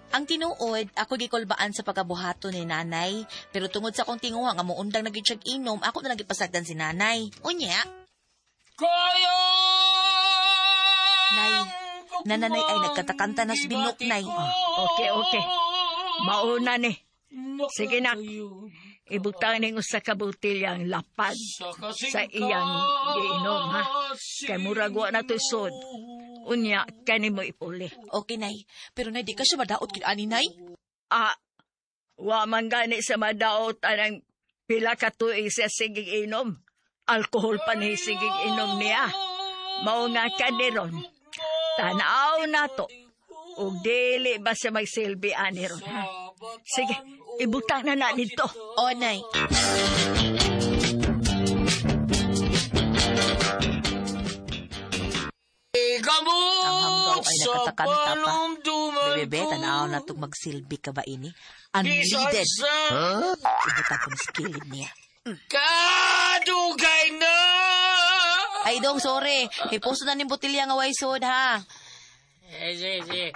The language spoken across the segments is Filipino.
Ang tinuod, ako gikulbaan sa pagkabuhato ni nanay. Pero tungod sa akong tinguha nga muundang nagitsag inom, ako na nagipasagdan si nanay. Unya. Kaya! Nay, nananay ay nagkatakanta na binok, nay. Okay. Mauna ni. Sige na. Ibutang ning usa ka botilyang lapad sa iyang giinom, ha? Kay murag wa na to sod. Unya, kani mo ipuli. Okay, nay. Pero nay, di ka siya madaot kid ani, nay? Wa man gani sa madaot anang pila ka tuig sa sigig inom. Alkohol pa ni sigig inom niya. Mao nga kaniron. Tanaw na to. Ug dili ba siya magsilbi ani ron, ha? Sige, ibutang na dito. O, nay. Ang hanggaw ay nakatakanta pa. Bebe, tanaw na itong magsilbi ka ba ini? Unleaded. Ibutang ko na skilled niya. Kadugay na! Ay, dong, sorry. Ipuso na ni botilya nga way sod, ha? Sige.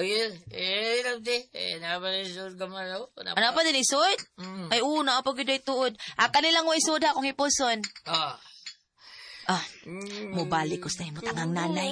Ano pa din isod? Ay, una, apag yun ay tuod. Kanilang way sod, ha, kung ipuson. Mubalik ko sa imot ang nanay.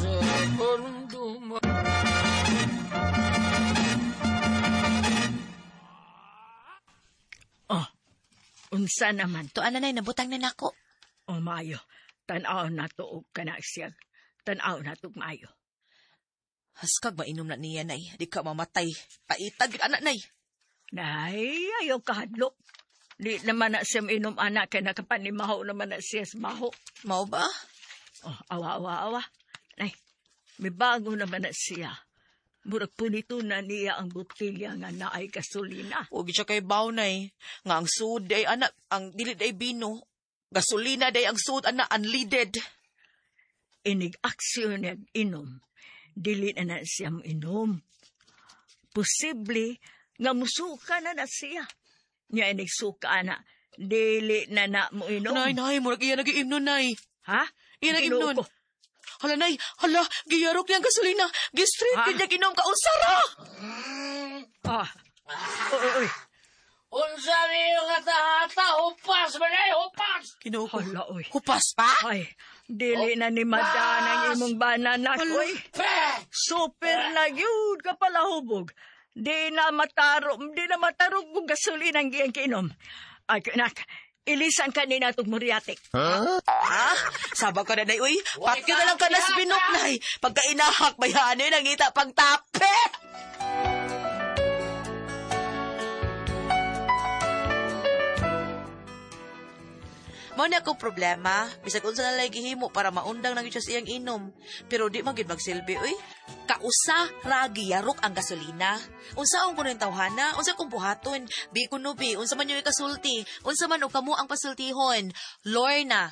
Unsa naman? To, nanay, nabutang na nako. Mayo. Tanaw na to og kana siyang. Tanaw na to mayo. Haskag mainom na niya, nay. Di ka mamatay. Paitag, anak, nay. Nay, ayaw kahadlok. Di naman na siya inom anak kay nakapanimaho naman na siya sa maho. Mau ba? Awa. Nay, may bago naman na siya. Murag punito na niya ang butilya nga naay gasolina. Huwag siya kay baw, nay. Nga ang sud ay anak, ang dilid ay bino. Gasolina day ang sud, anak, unleaded. Inig-aksyon niya inom. Dili na siya inom. Posible nga musuka na siya. Nya inigsuka na. Dili na mo inom. Nay, murag iya nag-iimnon, nay. Ha? Iya nag-iimnon. Hala, nay, giyarok niya ang gasolina. Gistreet, kanya ginom ka, unsara! Oy. Unsa niyo kata-hata, hupas ba na, hupas! Kinuha ko. Hala, oy. Hupas pa? Ay, dili na ni madan ang imong bananak, oy. Super na yun ka pala hubog. Di na matarog kung gasolina ang giyang kinom. Ay, kanak, ilisan ka ni natong muriatik. Sabag ka na, nay, uy. Patyo na lang ka na sa binok, nay. Pagka inahak, bayanin ang ita pang tape. Mao na akong problema, bisag unsa na lay gihimo para maundang nang sa iyang inom. Pero di man gid magsilbi, uy. Kausa ra giyarok ang gasolina. Unsa ang kuno tawhana? Unsa kung buhaton? Bi kuno bi, unsa man yung ikasulti? Unsa man og kamo ang pasultihon? Lorna.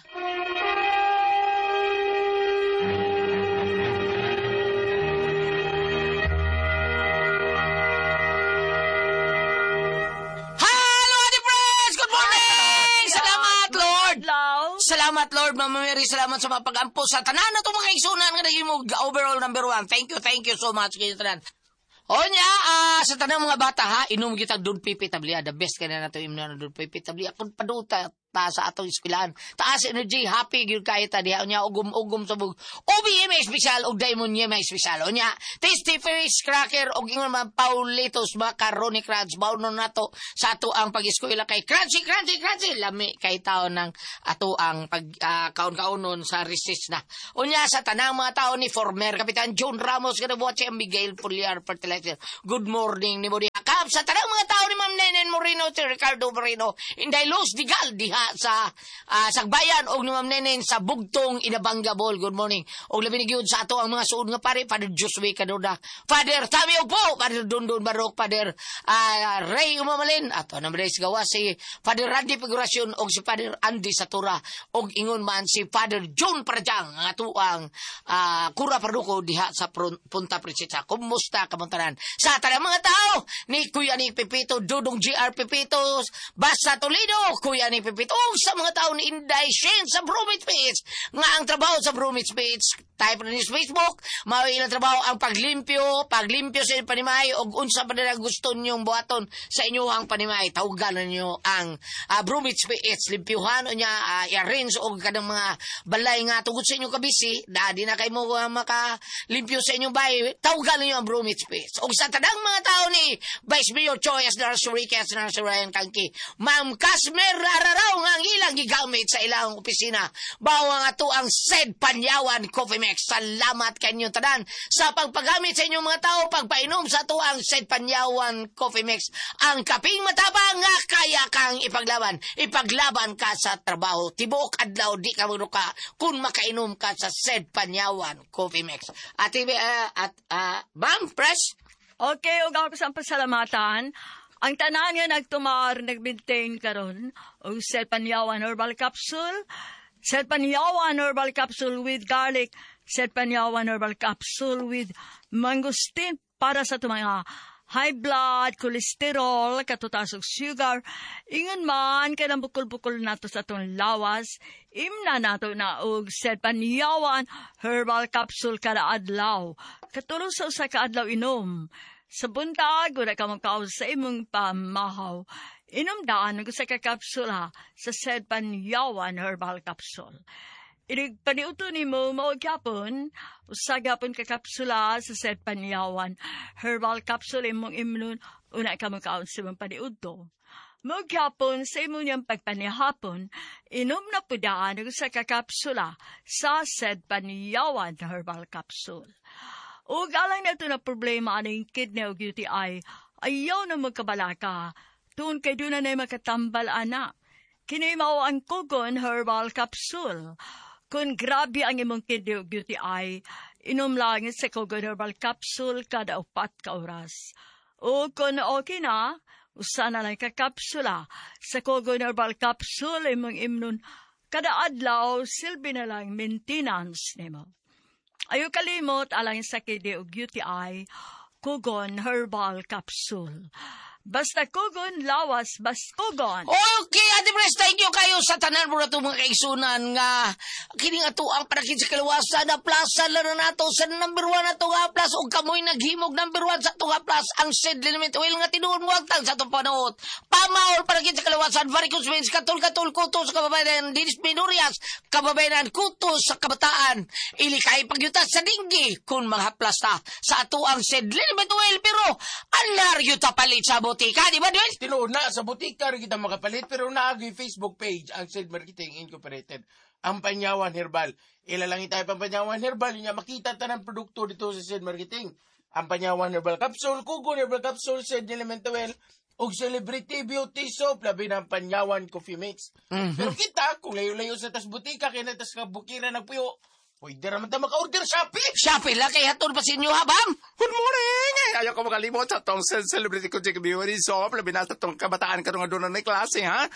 Salamat, Lord, Mama Mary. Salamat sa mga pag-ampo sa tanan na itong mga isunan nga naging mo overall number 1. Thank you so much kayo tanan. Onya, sa tanang mga bata, ha, inom kita dun pipi tabli. The best ka na nato inom na dun pipi tabli. Akong paduta sa atong eskwelahan. Taas energy, happy gyud kay ta diha nya ugom sa bug. OBM special og Diamond niya may special. Onya, tasty fish cracker og ingon man Paulitos macaroni crunch bawno nato sa ato ang pag-eskwela kay crunchy lami kay taon ng ato ang pag kaon-kaonon sa recess na. Onya sa tanang mga tao ni former Kapitan John Ramos kada buhat si Miguel Puliar fertilizer. Good morning ni Bodi. Kap sa tanang mga tao ni Ma'am Nenen Moreno si Ricardo Moreno. Inday Los Digal diha sa Sagbayan og ni Ma'am Nenen sa Bugtong Inabanga Ball. Good morning. Og labi ni gyud sa ato ang mga suod nga pare Father Josue Cadoda, Father Tami Upo, Father Dundun Barok, Father Ray Umamalin, ato na mga gawa si Father Randy Figuracion og si Father Andy Satura og ingon man si Father John Parjang nga tuang Kura Parduko diha sa Punta Princesa. Kumusta kamontanan? Sa tanang mga tao ni Kuya ni Pepito, Dudong GR Pepito, Basta Toledo, Kuya ni Pepito, sa mga tao ni Inday Shane sa Bromwich Beach, nga ang trabaho sa Bromwich Beach, type rin sa Facebook, mailang trabaho ang paglimpyo sa inyong panimay, o unsa pa na gusto niyong buhaton sa inyong panimay, tawagan niyo ang Bromwich Beach, limpyuhan niya, i-arrange o kanang mga balay nga tugod sa inyong kabisi, di na kayo mo makalimpyo sa inyong bahay, tawagan niyo ang Bromwich Beach. O sa tadang mga tao ni Vice Mayor Choyas Narsurikas Narsurayan Kangki, Ma'am Casmer Araraw nga ang ilang gigamit sa ilang opisina, bawang ato ang Sed Panyawan Coffee Mix. Salamat kanyo tanan sa pagpagamit sa inyong mga tao, pagpainom sa ato ang Sed Panyawan Coffee Mix, ang kaping matapang nga kaya kang ipaglaban ka sa trabaho, tibuok adlaw di ka ka kung makainom ka sa Sed Panyawan Coffee Mix. Ma'am, press? Okay, ug ako sa pasalamatan. Ang tanan nga nagtumar, nag-maintain karon og Sed Panyawan Herbal Capsule, Sed Panyawan Herbal Capsule with garlic, Sed Panyawan Herbal Capsule with mangosteen para sa mga high blood, cholesterol, katutasok sugar. Ingon man, kanang bukol-bukol nato sa itong lawas, imna nato na og Sed Panyawan Herbal Capsule kada adlaw. Katulong sa usa ka adlaw inom. Sa buntag, wala ka magkaos sa imong pamahaw. Inom daan ng usa ka kapsula sa Sed Panyawan Herbal Capsule. Paniuto ni mo maugyapon, usagapon ka kapsula sa Sed Panyawan Herbal Capsule imong imnon, una ka magkaon sa imong paniuto. Maugyapon sa imong niyang pagpanihapon, inom na po daan ng usa ka kapsula sa Sed Panyawan Herbal Capsule. O galang na ito na problema aning kidney o UTI, ayaw na magkabalaka. Tuon kay doon na makatambal ana. Kini mao ang Kugon Herbal Capsule. Kung grabe ang imong kidney o UTI, inom lang sa Kugon Herbal Capsule kada 4 ka oras. O kung okay na, usa na lang kakapsula sa Kugon Herbal Capsule imong imnon kada adlaw silbi na lang maintenance nimo. Ayaw kalimot alang sa kidney o UTI, Kugon Herbal Capsule. Basta Kugon, lawas, basta Kugon. Okay, Ate Pres, thank you kayo sa tanan mo na itong mga kaigsunan nga kining ato ang panakit sa kalawasan na plaza lang na nato sa number 1 na ito nga plus o kamoy naghimog number 1 sa ito nga plus ang Sed Liniment Oil nga tinuon mo agtang sa itong panahon. Pamaol panakit sa kalawasan, varicose veins, katul-katul, kutos, kababayan, dinis minorias, kababayan, kutos sa kabataan, ilikay pagyutas sa dinggi kung mga plasta sa ato ang Sed Liniment Oil pero alaryo tapalit sa butika, di ba, Dwayne? Tinuod na, sa butika rin kita makapalit, pero naagi Facebook page, ang Sed Marketing Incorporated, ang Panyawan Herbal. Ilalangin tayo pang Panyawan Herbal, yun nga, makita ta ng produkto dito sa Sed Marketing. Ang Panyawan Herbal Capsule, Kugon Herbal Capsule, Sed Element Oil, o Celebrity Beauty Soap, labi ng Panyawan Coffee Mix. Pero kita, kung layo-layo sa tas butika, kaya na tas kabukira ng puyo, pwede naman tayo maka-order Shopee. Shopee lang, kaya hatun pa sa inyo, habam? Good morning! Ayaw ko makalimot sa itong Celebrity Kojik Beauty Soap. Labi na sa itong kabataan ka nga doon na klase, ha?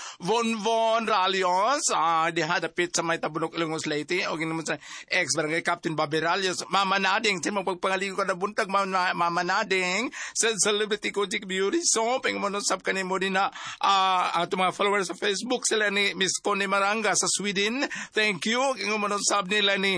Von Ralios. Di hadapit sa may tabunok ilungos lady. O ginaman sa ex-barangay Captain Bobby Ralios. Mama Nading. Sin magpagpangaligo ka na buntag, Mama Nading. Sa Celebrity Kojik Beauty Soap. Ang manusap ka ni mo din na itong mga followers sa Facebook. Sila ni Miss Connie Maranga sa Sweden. Thank you. Ang manusap nila ni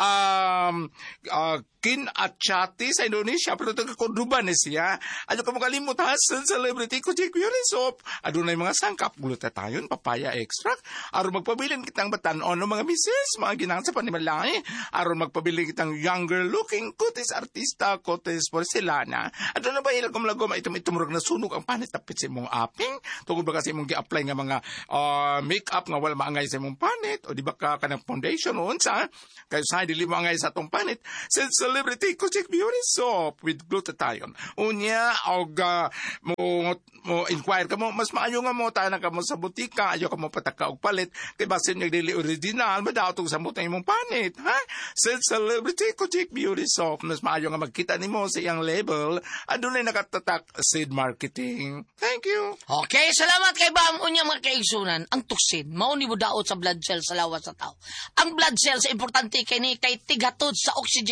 Kin at Chati sa Indonesia, pero taga-Cordoba na siya. Ano ka makalimut ha? Celebrity Kojik Beauty Soap. Ano na yung mga sangkap, glutathione, papaya extract. Aron magpabilin kitang batanon ng mga misis, mga ginang sa panimalay. Aron magpabilin kitang younger looking, kutis artista, kutis porcelana. At ano ba ilang kumlagom, itumurag na sunog ang panit tapit sa imong aping. Tungkol ba kasi imong gi-apply nga mga make-up nga wala maangay sa imong panit, o di ba ka ng foundation o unsa, kayo sa dili maangay sa itong panit. Celebrity Kojik Beauty Soap with glutathione. Unya, og mo inquire ka mo, mas maayo nga mo, tanan ka mo sa butika, ayaw ka mo pataka og palit, kay basin yung dili original, madaotong sa mutang imong panit, ha? Celebrity Kojik Beauty Soap, mas maayo nga magkita ni mo sa iyang label, adunay nakatatak Sed Marketing. Thank you. Okay, salamat kay Bam. Unya mga kaigsunan, ang tuksin, mauni mo daot sa blood cells sa lawas sa tao. Ang blood cells, importante kay ni kay tigatod sa oxygen, nutrients,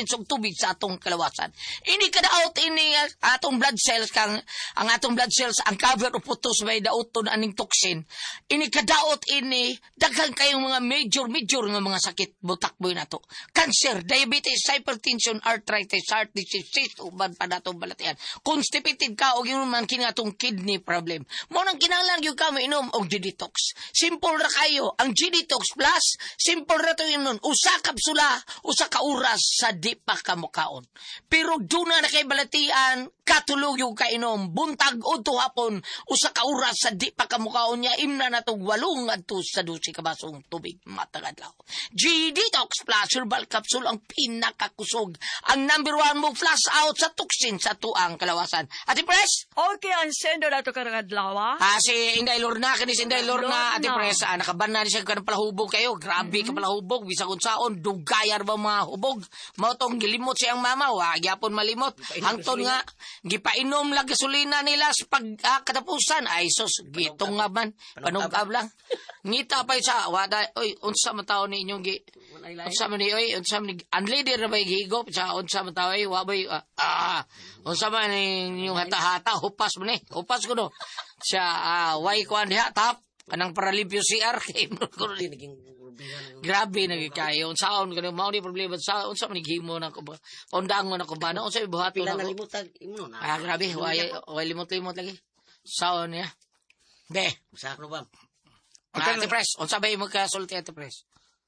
nutrients og tubig sa atong kalawasan. Ini kadaot ini atong blood cells ang atong blood cells ang cover o putos may daoton aning toxin. Ini kadaot ini daghang kayong mga major nga mga sakit butakboy nato. Cancer, diabetes, hypertension, arthritis, heart disease, uban pa natong balatian. Constipated ka og yung man kini atong kidney problem. Mo nang kinahanglan gyud ka inom og G-Detox. Simple ra kayo ang G-Detox Plus. Simple ra to yun nun. Usa kapsula, usa ka oras sa di pa ka mukaon. Pero doon na kay balatian, katulog yung kainom, buntag o hapon, usa ka oras sa di pa ka mukaon niya, imna na tong 8 adto sa 12 ka basong tubig matagadlaw. G-Detox Plus Herbal Capsule ang pinakakusog. Ang number 1 mo flush out sa toxin sa tuang kalawasan. Ate Pres? Okay, ang sendo na to karangadlaw. Si Inday Lorna, kanis Inday Lorna, Ate Pres, nakaban na siya ka ng palahubog kayo. Grabe ka palahubog, bisa kung saon, dugayar ba mga hubog. Mautong gilimot siyang mama, gyapon malimot. Hangton nga, gipainom lang gasolina nila sa pagkatapusan. Ay, sos, gitong nga man, panugab lang. Ngita pa sa, oy, unsa matao ni inyong unsa man ni, unsa man ni, unleader na ba higop, sa unsa matao, wabay, unsa man ni inyong hata-hata, hupas man hupas ko no. Siya, way ko diha, tap, kanang paralipyo CR, kay mo ko naging grabe nagikayo. Unsaon kanang mao ni problema sa unsa man gihimo na ko ba? Undangon ako ba? Unsa ibuhaton pila ako? na limutag imno na. Grabe, way limot-limot lagi. Saon niya. De, Sakno ba? Ate Pres, unsa ba imong kasulti Ate Pres?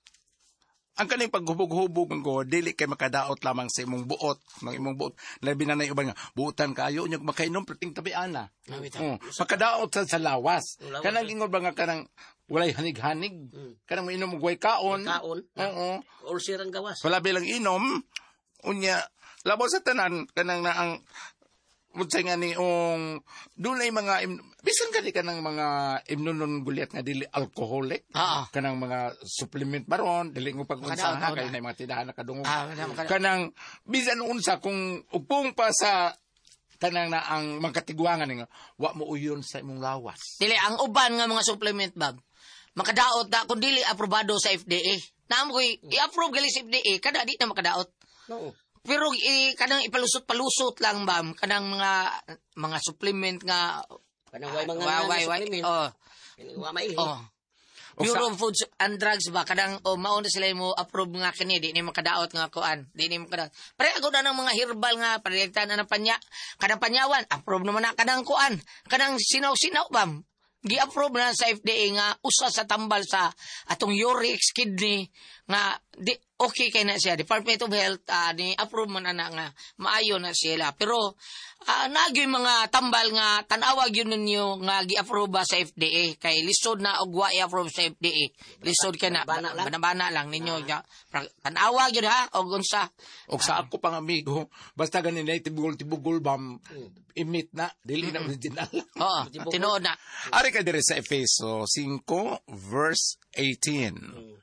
Ang kaning paghubog-hubog ko, dili kay makadaot lamang sa imong buot, ng imong buot. Labi na uban nga, buutan kayo, unyag makainom, perting tabiana. Makadaot sa lawas. Kanang ingod ba nga kanang walay hanig-hanig. Kanang mainom og way kaon. Kaon. Oo. Ulcer ang gawas. Wala bilang inom, unya, labaw sa tanan, kanang na ang munsay nga ni doon ay mga bisan ka ng mga imnunon gulyat nga dili alcoholic kanang mga supplement baron dili mo pag-unsaha kay na mga tindahan na kadungog kanang bisan unsa kung upong pa sa kanang na ang magkatigwangan nga wa mo uyon sa imong lawas dili ang uban nga mga supplement bab makadaot na kung dili aprobado sa FDA naam ko i-approve gali sa FDA kada di na makadaot. Oo. Pero kanang ipalusot-palusot lang bam kanang mga supplement nga kanang way mga supplement. Wa maili. Bureau of Foods and Drugs ba kanang mao na sila mo approve nga kini di ni makadaot nga kuan di ni makadaot. Pre ako na ng mga herbal nga parekta na panya kanang panyawan approve naman na kanang kuan kanang sinaw-sinaw bam. Gi-approve na sa FDA nga usa sa tambal sa atong urix kidney nga di okay kay na siya Department of Health ni approve man ana nga maayo na sila pero nagyoy mga tambal nga tan-awa gyud ninyo nga gi-approve sa FDA kay lisod na og wa i-approve sa FDA lisod kay na bana lang ninyo tan-awa gyud ha og unsa og sa ako pang amigo basta ganin na tibugol bam imit na dili na original tinuod na ari ka dire sa Efeso 5 verse 18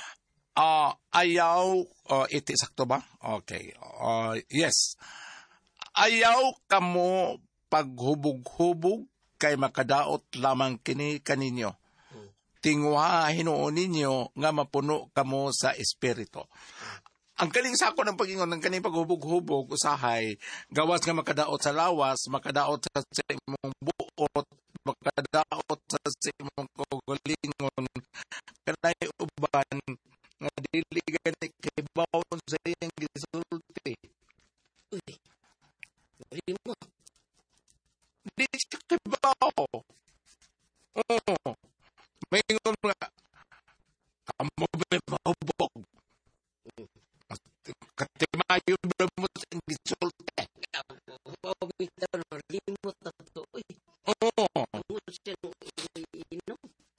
ayaw, iti sakto ba? Okay. Yes. Ayaw kamo paghubog-hubog kay makadaot lamang kini kaninyo. Tingwa hinuon ninyo nga mapuno kamo sa espiritu. Ang kaling sako ng pagingon ng kaning paghubog-hubog usahay gawas nga makadaot sa lawas, makadaot sa imong buot, makadaot sa imong kaugalingon kanay uban nga dili gani kay bawon sa iyang gisulti. Uy. Dili mo. Di siya kay bawo. May ingon nga kamo ba mahubog. Katimayo ba mo sa iyang gisulti. Limot na to. Uy. Inom.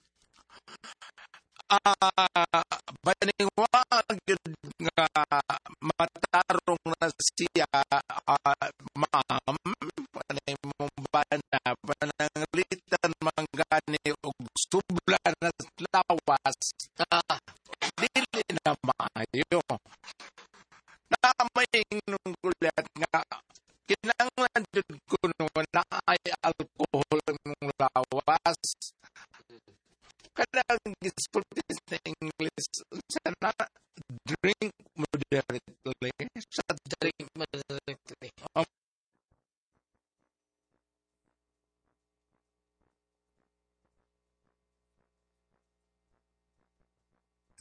Baningwa nga matarong na siya ma'am panay mong bana pananglitan manggani og subla na lawas dili na maayo namay nung gulat nga kinanglan jud kuno na ay alcohol ng lawas kadang gisulti sa English sana drink moderately sa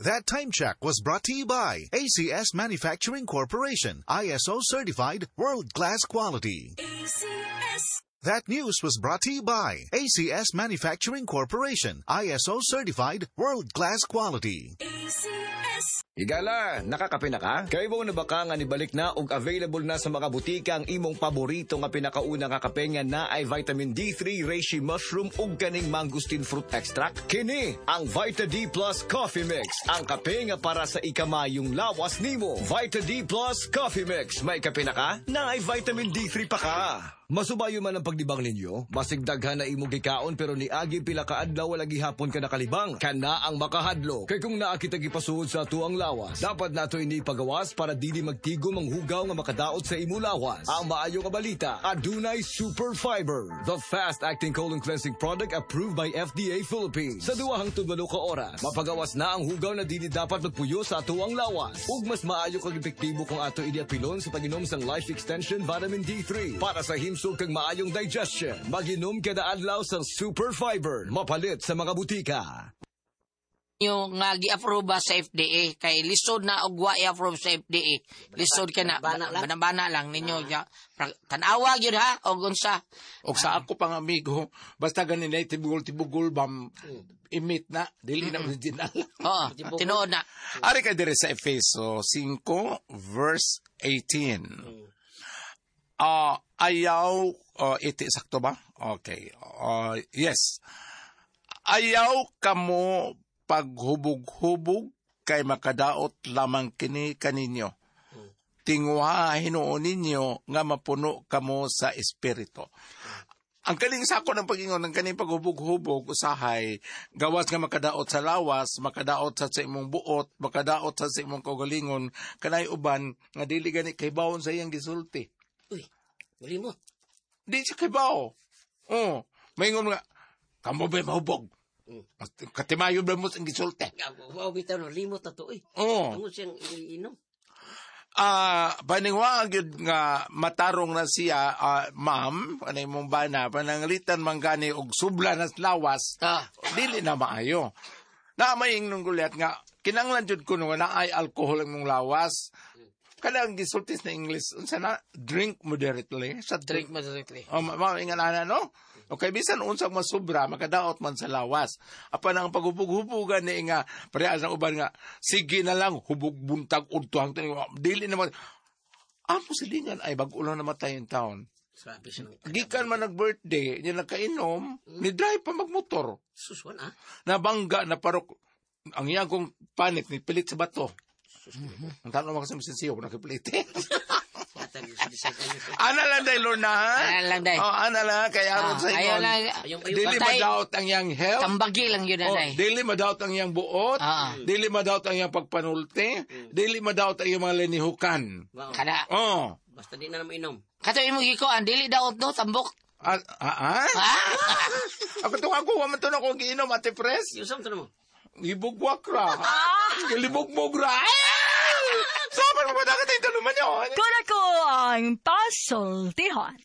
That time check was brought to you by ACS Manufacturing Corporation, ISO certified world-class quality. That news was brought to you by ACS Manufacturing Corporation, ISO certified world-class quality. Igala, nakakape na ka? Kaya mo na baka nga nibalik na og available na sa mga butika ang imong paborito nga pinakauna nga kape nga na ay vitamin D3, reishi mushroom ug kaning mangosteen fruit extract? Kini ang Vita D Plus Coffee Mix, ang kape nga para sa ikamayong lawas nimo. Vita D Plus Coffee Mix, may kape na ka? Na ay vitamin D3 pa ka. Masubayo man ang pagdibang ninyo, masigdaghan na imo gikaon pero niagi pila ka adlaw wala gihapon ka nakalibang. Kana ang makahadlo. Kay kung naa kita gipasuod sa tuang lawas, dapat nato ini pagawas para dili magtigom ang hugaw nga makadaot sa imo lawas. Ang maayo nga balita, adunay super fiber, the fast-acting colon cleansing product approved by FDA Philippines. Sa 2 hangtod 8 ka oras, mapagawas na ang hugaw na dili dapat magpuyo sa tuang lawas. Ug mas maayo kag epektibo kung ato ini apilon sa pag-inom sang Life Extension Vitamin D3 para sa himsog kag maayong digestion. Mag-inom kada adlaw sa super fiber, mapalit sa mga butika. Yung nga gi-approve ba sa FDA kay lisod na og wa i-approve sa FDA. Lisod ka na bana lang ninyo tanawa gyud ha og unsa Og sa ako pang amigo, basta ganin ay tibugol bam imit na, dili na original. Oo, tinuod na. Ari ka dire sa Efeso 5 verse 18. Ayaw, iti sakto ba? Okay. Yes. Ayaw kamo paghubog-hubog kay makadaot lamang kini kaninyo. Tingwa hinuon ninyo nga mapuno kamo sa espiritu. Ang kaling sako ng pag-ingon ng kaning paghubog-hubog usahay gawas nga makadaot sa lawas, makadaot sa imong buot, makadaot sa imong kaugalingon kanay uban nga dili gani kay bawon sa iyang gisulti. Uy, mali mo. Di siya kay bawo. Maingon nga kamo ba mahubog? Katimayo ba mo ang gisulti? Wow, bitaw no, limot na to, Ano siyang iinom? Paningwa gyud nga matarong na siya, ma'am, anay mong bana, pananglitan manggani og subla na lawas, dili na maayo. Na maying nung gulyat nga, kinanglan jud ko nga na ay alcohol ang mong lawas, kada ang gisultis na English, unsa na, drink moderately. Drink moderately. Mamingan ana, no? Okay, bisan unsang masubra, makadaot man sa lawas. Apan ang paghubog-hubugan ni nga, parehas ng uban nga, sige na lang, hubog buntag udtuang. Dili naman, amo silingan ay bagulang namatay yung taon. Gikan man nag-birthday, niya nagkainom, ni drive pa magmotor. Suswan, Nabangga, na parok, ang iyang kong panik, ni pilit sa bato. Ang tanong mo kasi masinsiyo, nakipilit Ana lang day, Lorna. Ana lang day. Ana lang, kaya aron sa ingon. Dili madaot ang iyang health. Tambagi lang yun na day. Dili madaot ang iyang buot. Dili madaot ang iyang pagpanulti. Dili madaot ang iyang mga linihukan. Kada. Basta di na naman inom. Kato imo gikuan, dili daot no, tambok. Ako itong ako, waman ito na kung giinom, Ate Pres. Yung samto na mo. Libog-wak ra. Libog-mog ra. Sabar mo ba na katay taluman nyo? Kung ako ang pasultihan.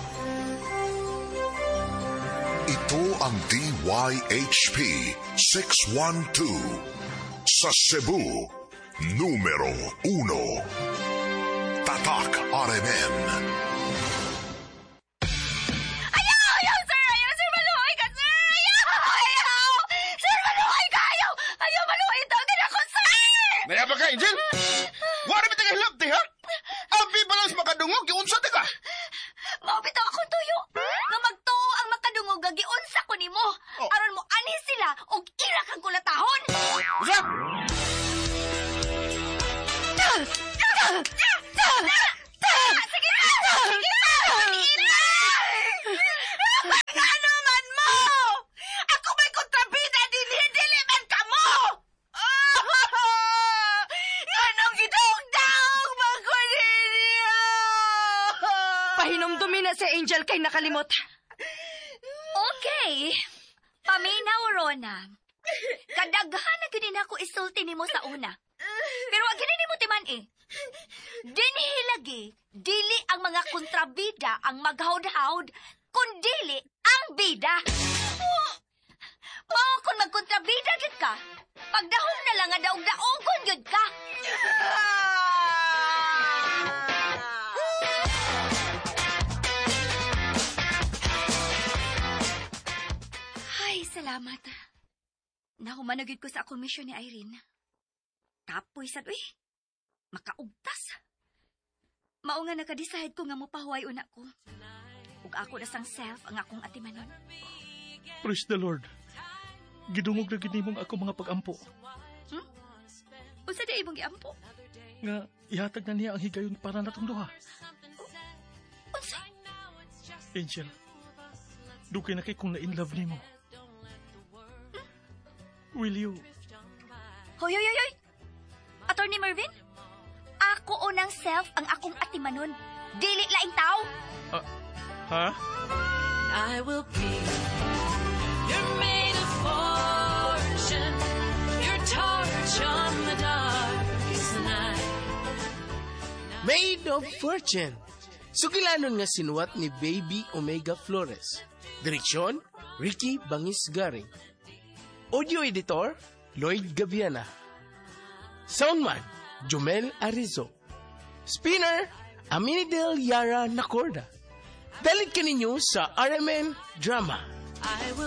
Ito ang DYHP 612 sa Cebu, numero 1. Tatak RMN. Naya ba ka, Angel? Wala ba tayo hilap, ha? Abi balas makadungog, giunsa ka? Maubitaw akong tuyo. Nga magtuo ang makadungog, giunsa ko nimo. Aron mo ani sila, og ira kang kulatahon. Usa? Sige na! Ano man mo? Ako may kontrabida, dili man ka mo! Anong gidong-daong magkulinya? Pahinomdumi na si Angel kay nakalimot. Okay. Paminaw, Rona. Kadaghan na ginin ako isulti nimo sa una. Pero wag ginin nimo timan Dinihilagi, dili ang mga kontrabida ang maghawd-hawd, kundili ang bida. Mao kung magkontrabida gyud ka. Pagdahom na lang nga daog-daogon gyud ka. Ay, salamat. Nahuman na gyud ko sa akong mission ni Irene. Kapoy sad, uy. Makaugtas. Mao nga nakadeside ko nga mopahuway una ko. Ug ako na sang self ang akong atimanon. Praise the Lord. Gidungog na ginimong ako mga pag-ampo. Usa di imong giampo? Nga ihatag na niya ang higayon para natong duha. Unsa? Angel, dugay na kay kung na-in love nimo. Will you? Hoy. Attorney Mervin? Ako unang self ang akong atimanon. Dili laing tao. Ha? I will be your maid of fortune, your torch on the darkest night. Maid of Fortune. Sugilanon nga sinuwat ni Baby Omega Flores. Direksyon, Ricky Bangisgaring. Audio editor, Lloyd Gaviana. Soundman, Jomel Arizo. Spinner, Aminidel Yara Nacorda. Dalit ka ninyo sa RMN Drama. I will